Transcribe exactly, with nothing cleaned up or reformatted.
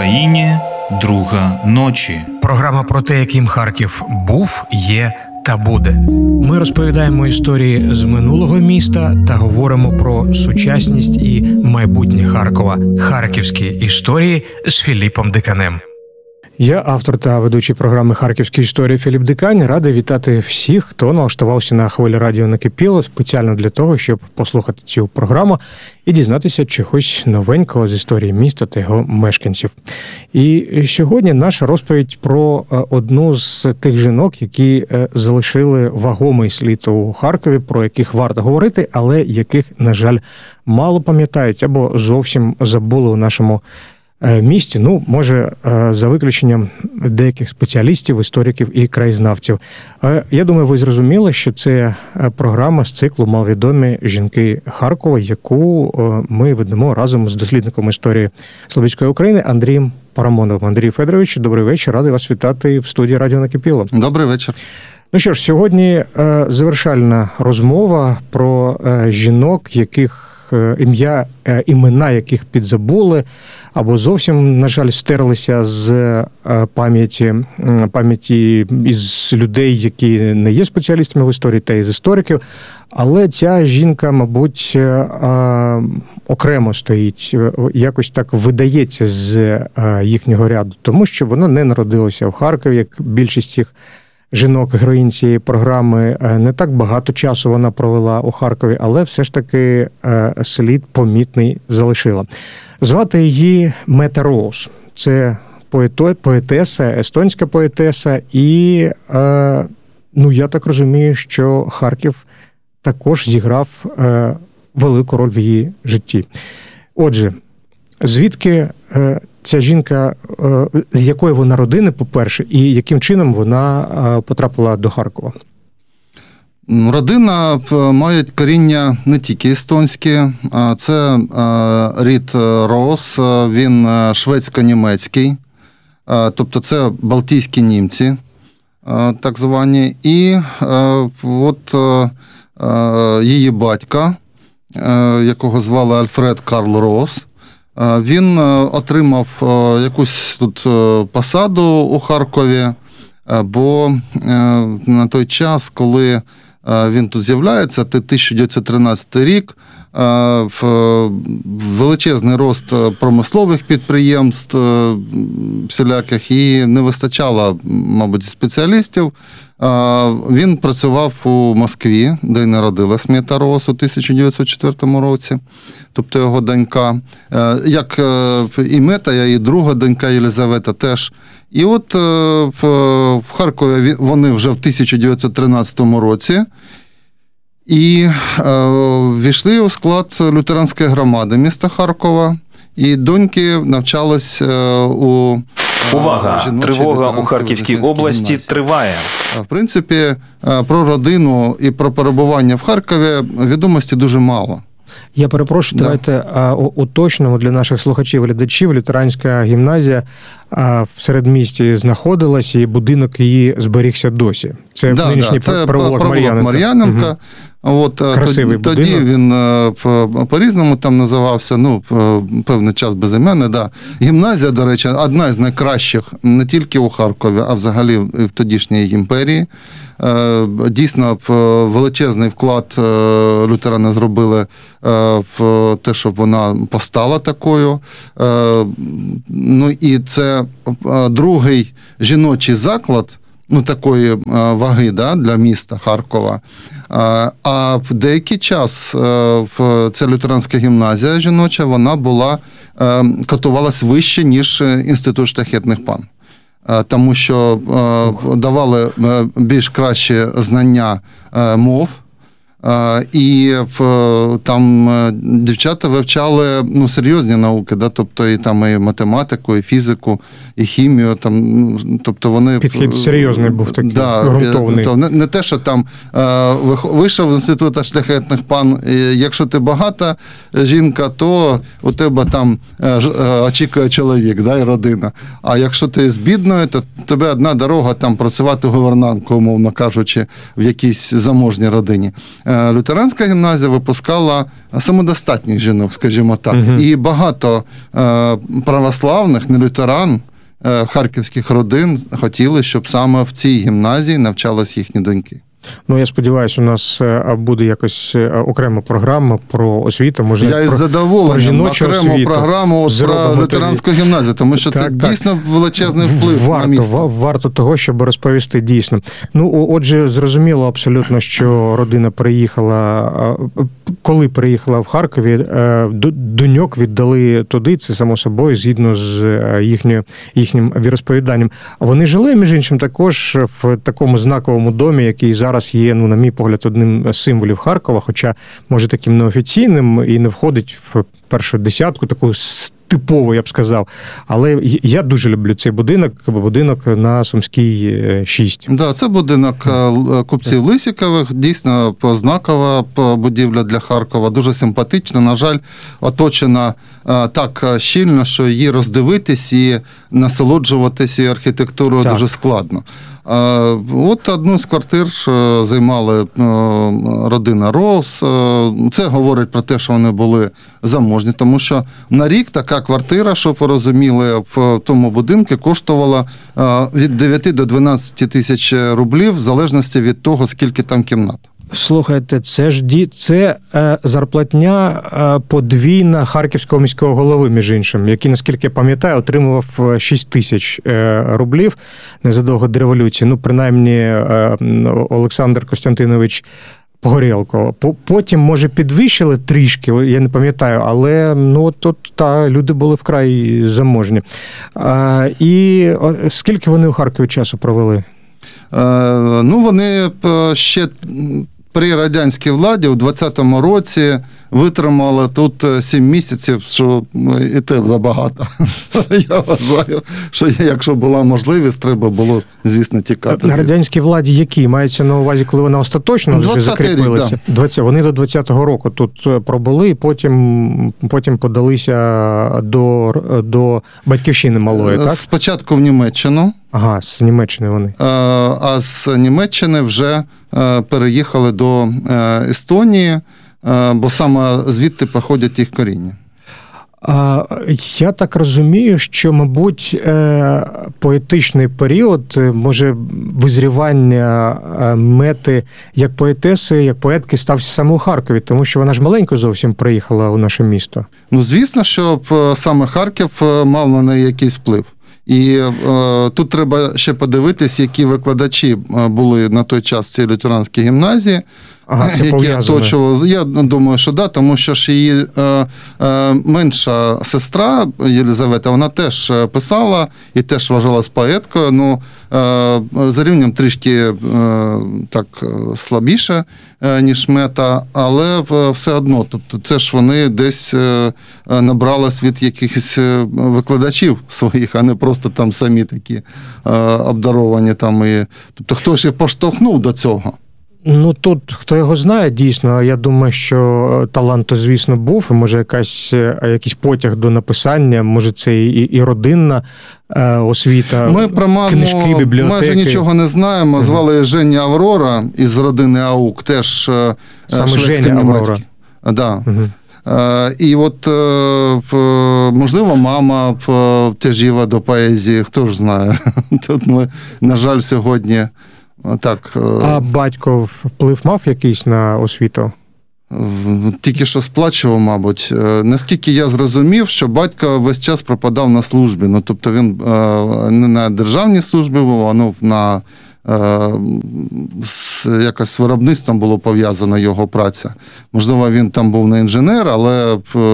Україні друга ночі. Програма про те, яким Харків був, є та буде. Ми розповідаємо історії з минулого міста та говоримо про сучасність і майбутнє Харкова. Харківські історії з Філіпом Диканем. Я автор та ведучий програми «Харківські історії» Філіп Дикань. Радий вітати всіх, хто налаштувався на хвилі радіо «Накипіло» спеціально для того, щоб послухати цю програму і дізнатися чогось новенького з історії міста та його мешканців. І сьогодні наша розповідь про одну з тих жінок, які залишили вагомий слід у Харкові, про яких варто говорити, але яких, на жаль, мало пам'ятають або зовсім забули у нашому місті, ну, може, за виключенням деяких спеціалістів, істориків і краєзнавців. Я думаю, ви зрозуміли, що це програма з циклу «Маловідомі жінки Харкова», яку ми ведемо разом з дослідником історії Слов'янської України Андрієм Парамоновим. Андрій Федорович, добрий вечір. Радий вас вітати в студії «Радіо Накипіло». Добрий вечір. Ну що ж, сьогодні завершальна розмова про жінок, яких ім'я, імена яких підзабули, або зовсім, на жаль, стерлися з пам'яті, пам'яті із людей, які не є спеціалістами в історії, та із істориків. Але ця жінка, мабуть, окремо стоїть, якось так видається з їхнього ряду, тому що вона не народилася в Харкові, як більшість цих жінок, героїнь цієї програми. Не так багато часу вона провела у Харкові, але все ж таки слід помітний залишила. Звати її Мета Роуз. Це поето, поетеса, естонська поетеса, і, ну, я так розумію, що Харків також зіграв велику роль в її житті. Отже, звідки ця жінка, з якої вона родини, по-перше, і яким чином вона потрапила до Харкова? Родина має коріння не тільки естонське, це рід Роуз, він шведсько-німецький, тобто це балтійські німці, так звані, і от її батька, якого звали Альфред Карл Роуз, він отримав якусь тут посаду у Харкові, бо на той час, коли він тут з'являється, це тисяча дев'ятсот тринадцятий рік, величезний рост промислових підприємств всіляких, і не вистачало, мабуть, спеціалістів. Він працював у Москві, де й народилась Мета Роуз у тисяча дев'ятсот четвертому році, тобто його донька. Як і Мета, і друга донька Єлизавета теж. І от в Харкові вони вже в тисяча дев'ятсот тринадцятому році і ввійшли у склад лютеранської громади міста Харкова, і доньки навчались у Увага! Тривога у Харківській області гімназії. Триває. В принципі, про родину і про перебування в Харкові відомості дуже мало. Я перепрошую, да. Давайте уточнимо для наших слухачів-глядачів. Лютеранська гімназія в середмісті знаходилась, і будинок її зберігся досі. Це да, нинішній да, провулок Мар'яненка. Мар'яненка. Угу. От, Красивий тоді, будинок. Тоді він по-різному там називався, ну, певний час безіменний, да. Гімназія, до речі, одна з найкращих не тільки у Харкові, а взагалі в тодішній імперії. Дійсно, величезний вклад лютерани зробили в те, щоб вона постала такою. Ну, і це другий жіночий заклад, ну, такої ваги, да, для міста Харкова. А в деякий час ця лютеранська гімназія жіноча, вона була, котувалась вище, ніж інститут шляхетних пан. Тому що давали більш кращі знання мов, і там дівчата вивчали, ну, серйозні науки, да? Тобто і там і математику, і фізику, і хімію. Там, тобто вони... Підхід серйозний був такий, да, ґрунтовний. То не, не те, що там вийшов з інституту шляхетних пан, і якщо ти багата жінка, то у тебе там очікує чоловік, да, і родина. А якщо ти з бідною, то тебе одна дорога там працювати гувернанткою, умовно кажучи, в якійсь заможній родині. лютеранська гімназія випускала самодостатніх жінок, скажімо так. Угу. І багато православних, не лютеран, харківських родин хотіли, щоб саме в цій гімназії навчались їхні доньки. Ну, я сподіваюся, у нас буде якось окрема програма про освіту. Може, я із про, задоволенням про окрему освіту програму про лютеранську гімназію, тому що так, це так. дійсно величезний вплив варто, на місто. Варто того, щоб розповісти дійсно. Ну, отже, зрозуміло абсолютно, що родина приїхала, коли приїхала в Харкові, доньок віддали туди, це само собою, згідно з їхньою, їхнім віросповіданням. Вони жили, між іншим, також в такому знаковому домі, який зараз є, ну, на мій погляд, одним з символів Харкова, хоча, може, таким неофіційним і не входить в першу десятку, таку типову, я б сказав. Але я дуже люблю цей будинок, будинок на Сумській шість. Да, це будинок купців Лисікових, дійсно знакова будівля для Харкова, дуже симпатична, на жаль, оточена так щільно, що її роздивитись і насолоджуватися її архітектурою так. дуже складно. От одну з квартир займали родина Роуз. Це говорить про те, що вони були заможні, тому що на рік така квартира, щоб ви розуміли, в тому будинку коштувала від дев'яти до дванадцяти тисяч рублів, в залежності від того, скільки там кімнат. Слухайте, це ж ді, це е, зарплатня е, подвійна харківського міського голови, між іншим, який, наскільки я пам'ятаю, отримував шість тисяч е, рублів незадовго до революції. Ну, принаймні, е, Олександр Костянтинович Погорєлко. Потім, може, підвищили трішки, я не пам'ятаю, але ну, от, от, та, люди були вкрай заможні. Е, і скільки вони у Харкові часу провели? Е, ну, вони ще при радянській владі у двадцятому році витримали тут сім місяців, що і те забагато. Я вважаю, що якщо була можливість, треба було, звісно, тікати. На радянській владі які? Мається на увазі, коли вона остаточно вже закріпилася? Рік, да. Вони до двадцятого року тут пробули, і потім, потім подалися до, до батьківщини малої, так? Спочатку в Німеччину. Ага, з Німеччини вони. А з Німеччини вже переїхали до Естонії, бо саме звідти походять їх коріння. Я так розумію, що, мабуть, поетичний період, може, визрівання Мети як поетеси, як поетки стався саме у Харкові, тому що вона ж маленько зовсім приїхала у наше місто. Ну, звісно, що саме Харків мав на неї якийсь вплив. І е, тут треба ще подивитись, які викладачі були на той час в цій лютеранській гімназії, ага, це які оточували. Я думаю, що да, тому що ж її е, е, менша сестра Єлизавета, вона теж писала і теж вважалась поеткою, ну, е, за рівнем трішки е, так слабіше, е, ніж Мета, але все одно, тобто це ж вони десь е, набрались від якихось викладачів своїх, а не просто там самі такі е, обдаровані там і, тобто хтось їх поштовхнув до цього. Ну, тут, хто його знає, дійсно, я думаю, що талант, то, звісно, був, і, може, якась, якийсь потяг до написання, може, це і, і родинна е, освіта, ми про маму книжки, бібліотеки. Майже нічого не знаємо, звали її Женя Аврора із родини Аук, теж шведсько-німецькі. Да. Угу. І от, можливо, мама тяжіла до поезії, хто ж знає. Тут ми, на жаль, сьогодні так. А батько вплив мав якийсь на освіту? Тільки що сплачував, мабуть. Наскільки я зрозумів, що батько весь час пропадав на службі. Ну, тобто він не на державній службі був, а ну, на з якось з виробництвом було пов'язана його праця. Можливо, він там був не інженер, але